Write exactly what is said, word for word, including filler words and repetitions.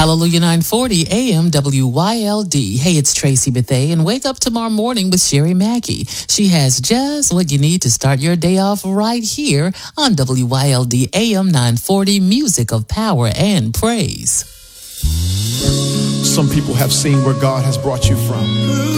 Hallelujah nine forty A M W Y L D. Hey, it's Tracy Bethea, and wake up tomorrow morning with Sherry Mackey. She has just what you need to start your day off right here on W Y L D A M nine forty, Music of Power and Praise. Some people have seen where God has brought you from.